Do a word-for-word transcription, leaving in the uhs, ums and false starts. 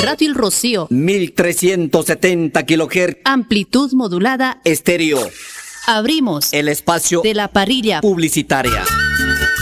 Radio El Rocío. mil trescientos setenta kilohertz. Amplitud modulada. Estéreo. Abrimos el espacio de la parrilla publicitaria.